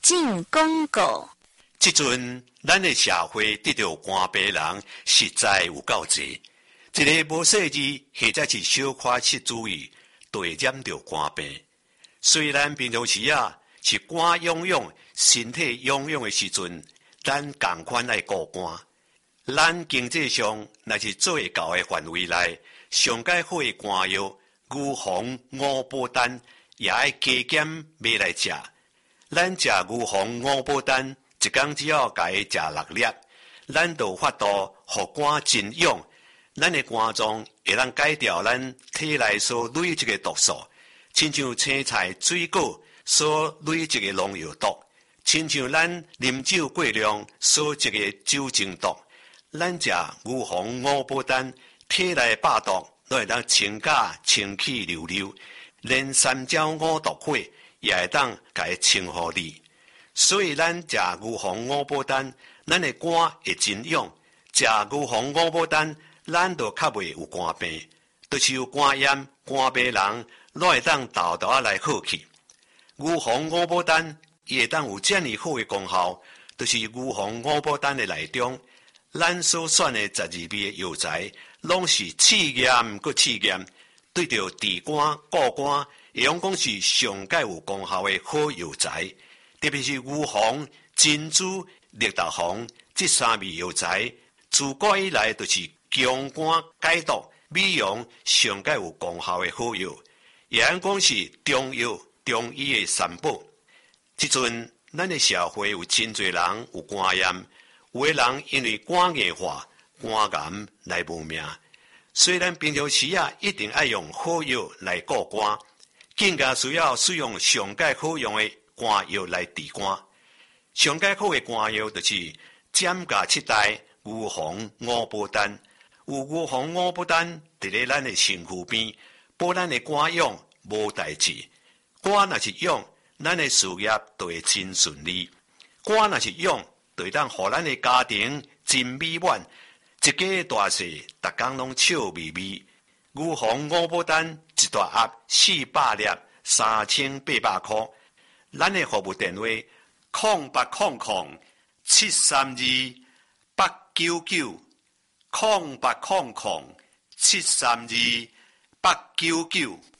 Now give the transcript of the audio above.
进广告。 即阵，咱的社会得到肝病人实在有够济。一个无细致或者是小可失注意，就会染到肝病。虽然平常时是肝痒痒、身体痒痒的时阵，咱同款来顾肝。咱经济上若是做会到的范围内，上解好的肝药，牛黄、五宝丹也要加减买来食。咱食牛黄、五宝丹，一天只要甲伊食6粒，咱就有法度互肝真痒。咱的肝脏会当解掉咱体内所累积的毒素，亲像青菜、水果所累积的农药毒，亲像咱啉酒过量所积的酒精毒。咱食牛黄、五宝丹，体内百毒都会当清假清气溜溜，连三焦五毒火也会当甲伊清互你。所以咱食牛黄、五宝丹，咱的肝会真痒。食牛黄、五宝丹，咱就较袂有肝病，就是有肝炎、肝病人，都会当豆豆来好去。牛黄、五宝丹伊会当有这么好的功效，就是牛黄、五宝丹的内中，咱所选的12味的药材，拢是试验佮试验，对着治肝、固肝，会用讲是上界有功效的好药材。特别是牛黄、珍珠、绿豆黄这3味药材，自古以来就是强肝解毒、美容上界有功效的好药，也按讲是中药、中医的三宝。即阵，咱的社会有真侪人有肝炎，有的人因为肝硬化、肝癌来无命。虽然平常时一定要用好药来顾肝，更加需要使用上界好用的肝药来治肝。上界好的肝药就是减价7代牛黄、五宝丹。有牛黄、五宝丹伫咧咱的身躯边，保咱的肝痒无代志。肝若是痒，咱的事业就会真顺利。肝若是痒，就会当互咱的家庭真美满，一家大细，逐工拢笑眯眯。牛黄、五宝丹一大盒400粒，3800块。咱的服务电话0800-732-899，0800-732-899。